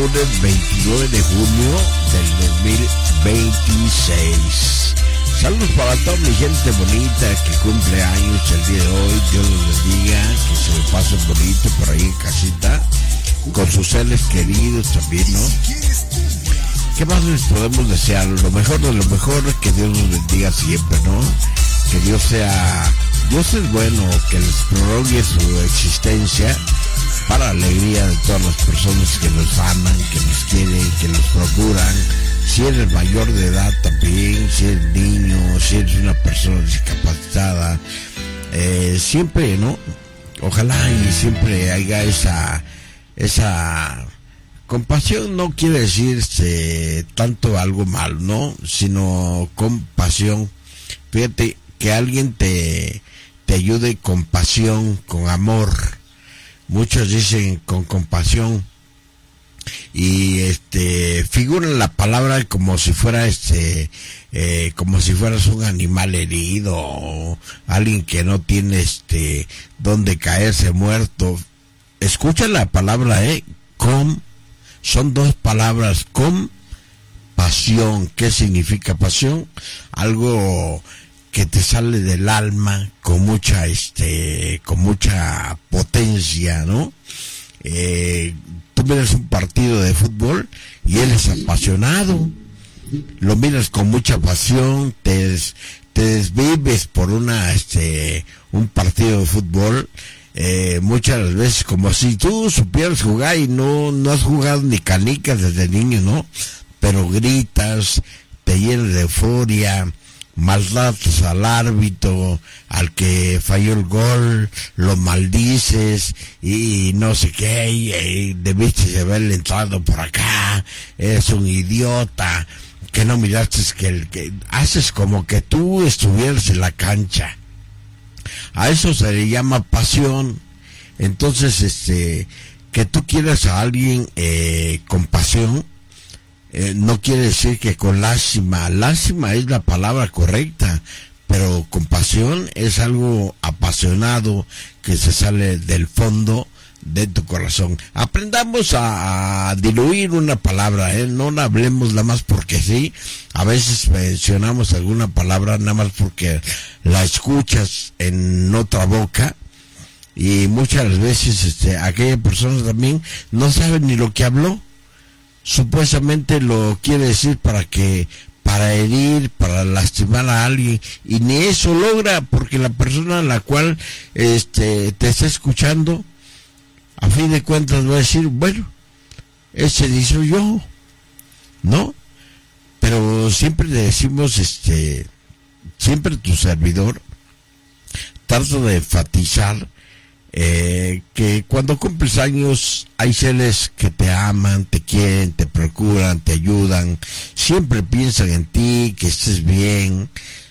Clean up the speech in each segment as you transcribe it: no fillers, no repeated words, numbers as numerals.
lunes 29 de junio del 2026. Saludos para toda mi gente bonita que cumple años el día de hoy. Dios los bendiga, que se lo pasen bonito por ahí en casita, con sus seres queridos también, ¿no? ¿Qué más les podemos desear? Lo mejor de lo mejor, que Dios los bendiga siempre, ¿no? Que Dios es bueno, que les prolongue su existencia para la alegría de todas las personas que nos aman, que nos quieren, que nos procuran. Si eres mayor de edad también, si eres niño, si eres una persona discapacitada, siempre, ¿no? Ojalá y siempre haya esa compasión. No quiere decir tanto algo malo, ¿no? Sino compasión. Fíjate, que alguien te ayude con pasión, con amor. Muchos dicen con compasión y figuran la palabra como si fuera como si fueras un animal herido o alguien que no tiene donde caerse muerto. Escucha la palabra son dos palabras, compasión. ¿Qué significa pasión? Algo que te sale del alma con mucha potencia, ¿no? Tú miras un partido de fútbol y él es apasionado, lo miras con mucha pasión, te desvives por un partido de fútbol, muchas veces como si tú supieras jugar y no has jugado ni canicas desde niño, ¿no? Pero gritas, te llenas de euforia, maltratas al árbitro, al que falló el gol, lo maldices y no sé qué, y debiste haberle entrado por acá, eres un idiota, que no miraste que haces como que tú estuvieras en la cancha. A eso se le llama pasión. Entonces, que tú quieras a alguien con pasión, no quiere decir que con lástima. Lástima es la palabra correcta, pero compasión es algo apasionado que se sale del fondo de tu corazón. Aprendamos a diluir una palabra, no la hablemos nada más porque sí. A veces mencionamos alguna palabra nada más porque la escuchas en otra boca, y muchas veces aquella persona también no sabe ni lo que habló. Supuestamente lo quiere decir para herir, para lastimar a alguien, y ni eso logra, porque la persona a la cual te está escuchando, a fin de cuentas va a decir, bueno, ese dice yo, ¿no? Pero siempre le decimos, siempre tu servidor trato de enfatizar que cuando cumples años hay seres que te aman, te quieren, te procuran, te ayudan, siempre piensan en ti, que estés bien,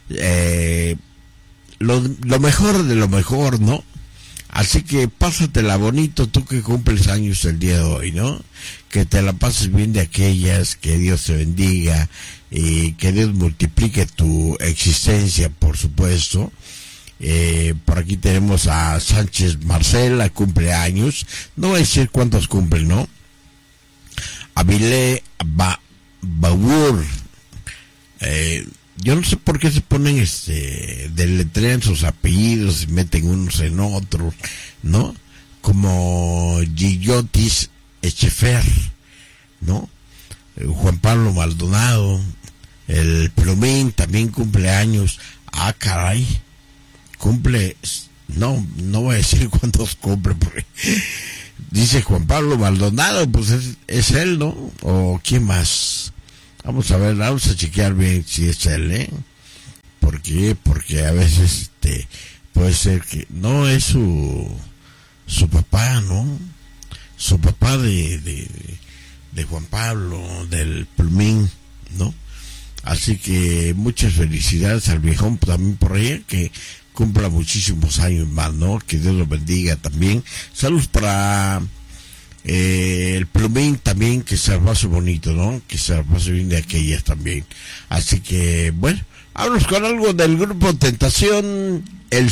lo mejor de lo mejor, ¿no? Así que pásatela bonito tú que cumples años el día de hoy, ¿no? Que te la pases bien de aquellas, que Dios te bendiga y que Dios multiplique tu existencia, por supuesto. Por aquí tenemos a Sánchez Marcela, cumpleaños, no voy a decir cuántos cumplen, ¿no? Avilé Baur, yo no sé por qué se ponen deletrean sus apellidos y meten unos en otros, ¿no? Como Gillotis Echefer, ¿no? Juan Pablo Maldonado, el Plumín también cumple años. Ah, caray, cumple, no voy a decir cuántos cumple, porque dice Juan Pablo Maldonado, pues es él, ¿no? O quién más. Vamos a ver, vamos a chequear bien si es él, ¿Por qué? Porque a veces puede ser que no es su papá, ¿no? Su papá de Juan Pablo, del Plumín, ¿no? Así que muchas felicidades al viejón también por allá, que cumpla muchísimos años más, ¿no? Que Dios lo bendiga también. Saludos para el Plumín también, que se la pase bonito, ¿no? Que se la pase bien de aquellas también. Así que, bueno, vámonos con algo del grupo Tentación, el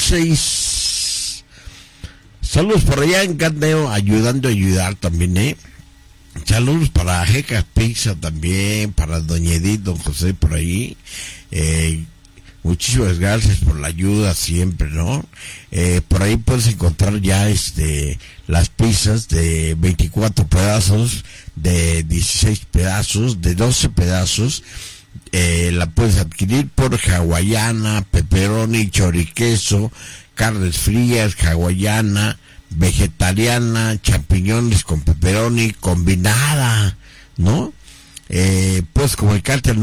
6. Saludos por allá en Candeo, ayudando a ayudar también, Saludos para Jecas Pizza también, para Doña Edith, Don José por ahí. Muchísimas gracias por la ayuda siempre, ¿no? Por ahí puedes encontrar ya las pizzas de 24 pedazos, de 16 pedazos, de 12 pedazos. La puedes adquirir por hawaiana, pepperoni, choriqueso, carnes frías, hawaiana, vegetariana, champiñones con pepperoni, combinada, ¿no? Puedes comunicarte al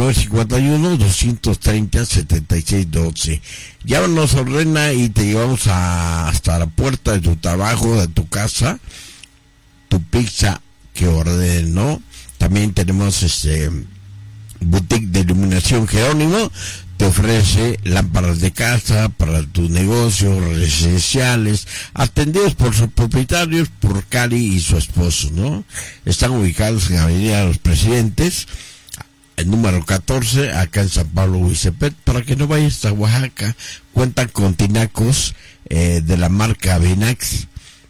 951-230-7612. Llámanos, ordena y te llevamos hasta la puerta de tu trabajo, de tu casa, tu pizza que ordenen, ¿no? También tenemos Boutique de Iluminación Jerónimo. Te ofrece lámparas de casa para tu negocio, residenciales, atendidos por sus propietarios, por Cari y su esposo, ¿no? Están ubicados en Avenida Los Presidentes, el número 14, acá en San Pablo, Huizepet, para que no vayas a Oaxaca. Cuentan con tinacos de la marca Vinax,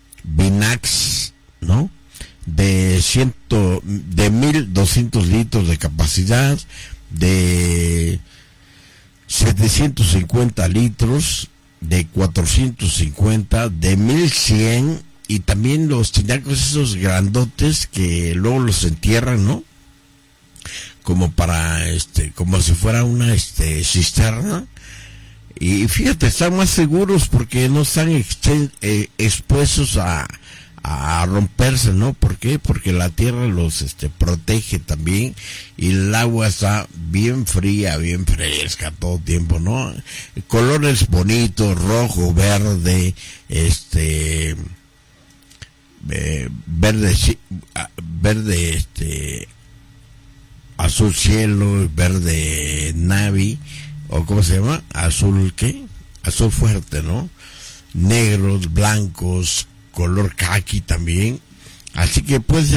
¿no? De 1.200 litros de capacidad, de 750 litros, de 450, de 1.100, y también los tinacos esos grandotes que luego los entierran, ¿no? Como para, como si fuera una, cisterna. Y fíjate, están más seguros porque no están expuestos a romperse, ¿no? ¿Por qué? Porque la tierra los protege también, y el agua está bien fría, bien fresca todo tiempo, ¿no? Colores bonitos, rojo, verde, verde, azul cielo, verde navy, o ¿cómo se llama? Azul, ¿qué? Azul fuerte, ¿no? Negros, blancos, color caqui también. Así que puedes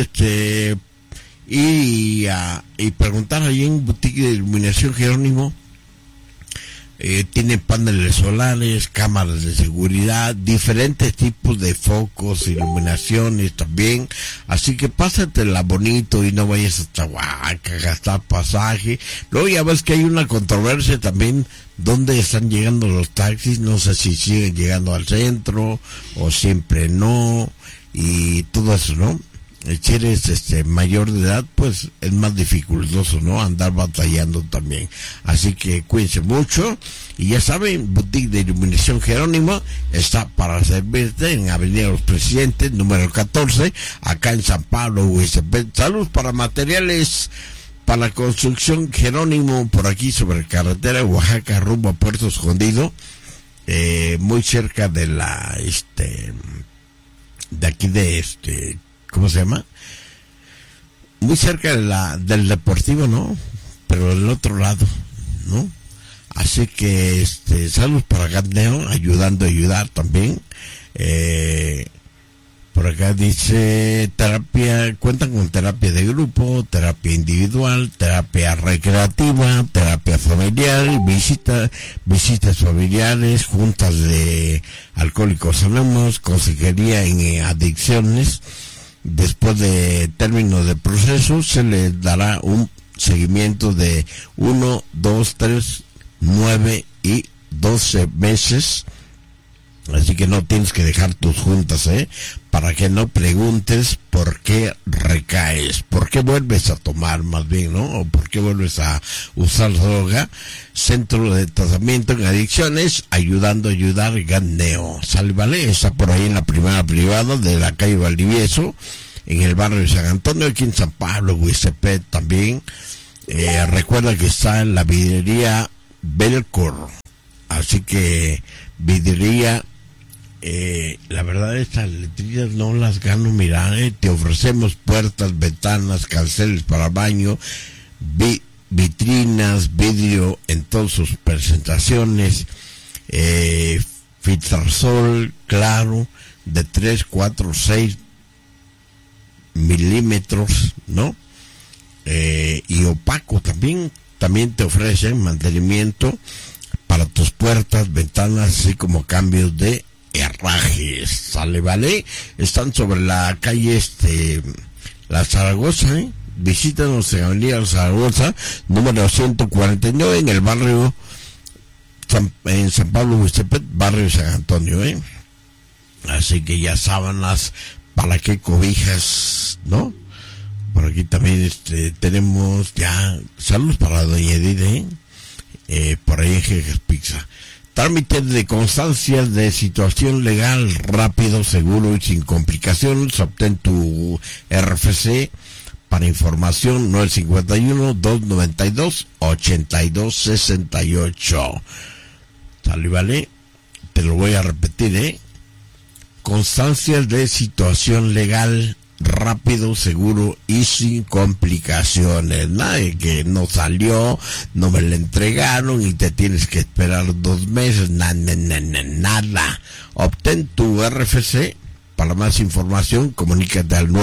ir y preguntar ahí en Boutique de Iluminación Jerónimo. Tiene paneles solares, cámaras de seguridad, diferentes tipos de focos, iluminaciones también. Así que pásatela bonito y no vayas hasta Oaxaca a gastar pasaje. Luego ya ves que hay una controversia también, dónde están llegando los taxis. No sé si siguen llegando al centro o siempre no, y todo eso, ¿no? Si eres mayor de edad, pues es más dificultoso, ¿no? Andar batallando también. Así que cuídense mucho. Y ya saben, Boutique de Iluminación Jerónimo está para servirte en Avenida Los Presidentes, número 14, acá en San Pablo, Huizepet. Saludos para materiales para construcción Jerónimo, por aquí sobre carretera Oaxaca, rumbo a Puerto Escondido, muy cerca de la, de aquí de ¿cómo se llama? Muy cerca del Deportivo, ¿no? Pero del otro lado, ¿no? Así que, saludos para Gatneo, ayudando a ayudar también. Por acá dice, cuentan con terapia de grupo, terapia individual, terapia recreativa, terapia familiar, visitas familiares, juntas de Alcohólicos Anónimos, consejería en adicciones. Después de término de proceso, se les dará un seguimiento de 1, 2, 3, 9 y 12 meses. Así que no tienes que dejar tus juntas, para que no preguntes por qué recaes, por qué vuelves a tomar, más bien, ¿no? O por qué vuelves a usar droga. Centro de Tratamiento en Adicciones, ayudando a ayudar, Gatneo. ¿Sale, vale? Está por ahí en la primera privada de la calle Valdivieso, en el barrio de San Antonio, aquí en San Pablo, Huizepet también. Recuerda que está en la vidriería Belcor. Así que, vidriería, la verdad estas letrillas no las gano, mira, te ofrecemos puertas, ventanas, canceles para baño, vitrinas, vidrio en todas sus presentaciones, Fitrasol claro, de 3, 4, 6 milímetros, ¿no? Y opaco también te ofrecen mantenimiento para tus puertas, ventanas, así como cambios de herrajes. ¿Sale, vale? Están sobre la calle La Zaragoza, visítanos en Avenida La Zaragoza, número 149, en el barrio en San Pablo Huistepet, barrio San Antonio, Así que ya sábanas, para qué cobijas, ¿no? Por aquí también tenemos ya saludos para doña Edith, por ahí en Jejes Pizza. Trámite de constancias de situación legal, rápido, seguro y sin complicaciones. Obtén tu RFC. Para información, 951-292-8268. ¿Sale, vale? Te lo voy a repetir, Constancias de situación legal, rápido, seguro y sin complicaciones. Nada de que no salió, no me la entregaron y te tienes que esperar 2 meses. Nada. Obtén tu RFC. Para más información, comunícate al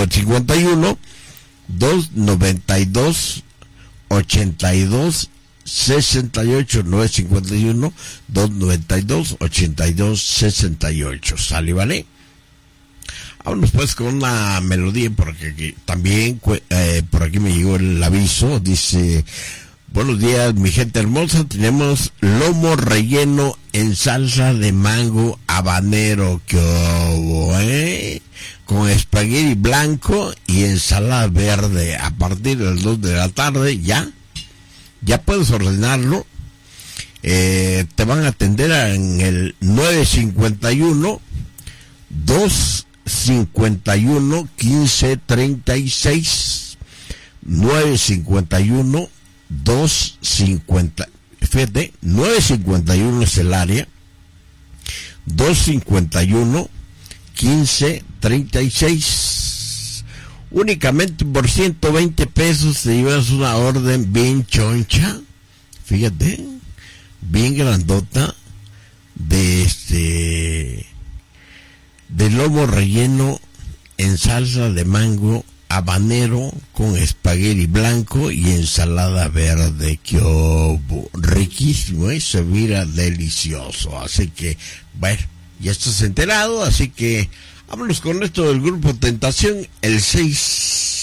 951-292-8268. 951-292-8268. ¿Sale, vale? Vámonos pues con una melodía, porque aquí, también por aquí me llegó el aviso. Dice: buenos días, mi gente hermosa. Tenemos lomo relleno en salsa de mango habanero, que con espagueti blanco y ensalada verde, a partir de las 2 de la tarde. Ya puedes ordenarlo. Te van a atender en el 951-251-1536. 951 es el área, 251-1536. Únicamente por 120 pesos te llevas una orden bien choncha, fíjate, bien grandota, de lomo relleno en salsa de mango habanero con espagueti blanco y ensalada verde. Que riquísimo, se mira delicioso. Así que, bueno, ya estás enterado, así que vámonos con esto del grupo Tentación, el 6.